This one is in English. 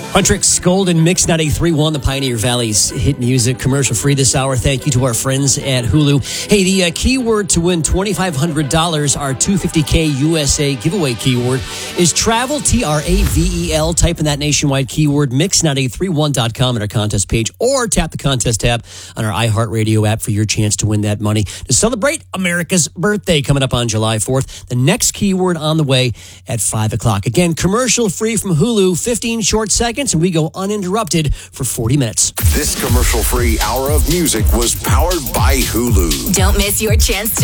Huntrix Golden Mix 93.1, the Pioneer Valley's hit music, commercial free this hour. Thank you to our friends at Hulu. Hey, the keyword to win $2,500, our 250K USA giveaway keyword, is travel, TRAVEL. Type in that nationwide keyword, mix983.1.com at our contest page, or tap the contest tab on our iHeartRadio app for your chance to win that money to celebrate America's birthday coming up on July 4th. The next keyword on the way at 5 o'clock. Again, commercial free from Hulu, 15 short seconds, and we go uninterrupted for 40 minutes. This commercial-free hour of music was powered by Hulu. Don't miss your chance to